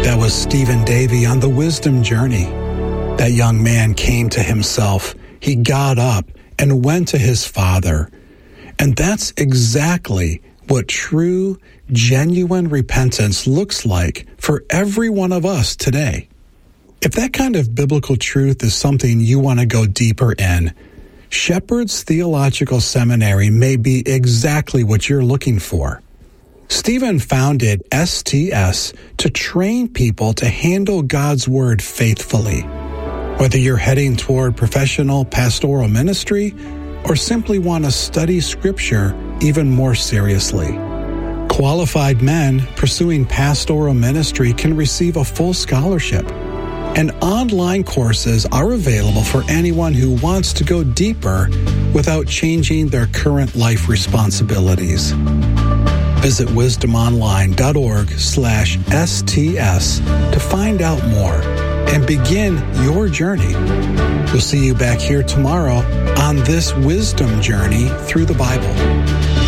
That was Stephen Davey on the wisdom journey. That young man came to himself. He got up and went to his father. And that's exactly what true, genuine repentance looks like for every one of us today. If that kind of biblical truth is something you want to go deeper in, Shepherd's Theological Seminary may be exactly what you're looking for. Stephen founded STS to train people to handle God's Word faithfully. Whether you're heading toward professional pastoral ministry or simply want to study Scripture even more seriously. Qualified men pursuing pastoral ministry can receive a full scholarship, and online courses are available for anyone who wants to go deeper without changing their current life responsibilities. Visit wisdomonline.org/STS to find out more and begin your journey. We'll see you back here tomorrow on this wisdom journey through the Bible.